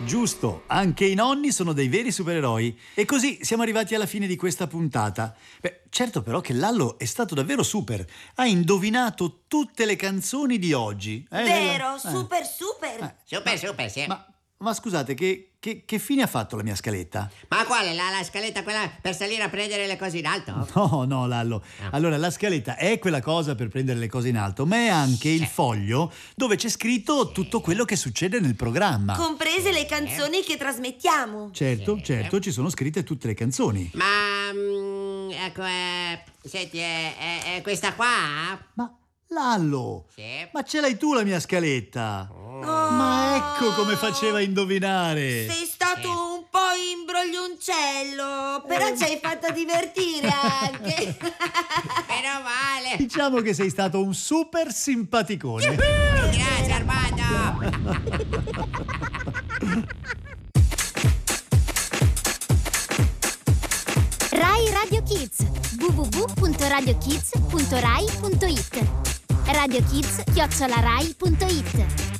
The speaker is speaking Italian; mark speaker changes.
Speaker 1: Giusto, anche i nonni sono dei veri supereroi. E così siamo arrivati alla fine di questa puntata. Beh, certo però che Lallo è stato davvero super. Ha indovinato tutte le canzoni di oggi.
Speaker 2: Vero, super.
Speaker 3: Super, sì.
Speaker 1: Ma scusate, che fine ha fatto la mia scaletta?
Speaker 3: Ma quale? La scaletta quella per salire a prendere le cose in alto?
Speaker 1: No, Lallo. Allora, la scaletta è quella cosa per prendere le cose in alto, ma è anche il foglio dove c'è scritto tutto quello che succede nel programma.
Speaker 2: Comprese le canzoni che trasmettiamo.
Speaker 1: Certo, ci sono scritte tutte le canzoni.
Speaker 3: Ma, ecco, senti, è questa qua?
Speaker 1: Ma Lallo,
Speaker 3: Sì.
Speaker 1: ma ce l'hai tu la mia scaletta? Ma ecco come faceva a indovinare.
Speaker 2: Sei stato un po' imbroglioncello, però ci hai fatto divertire anche.
Speaker 3: Meno male.
Speaker 1: Diciamo che sei stato un super simpaticone.
Speaker 3: Grazie, Armando.
Speaker 4: Rai Radio Kids, www.radiokids.rai.it. Radio Kids @rai.it.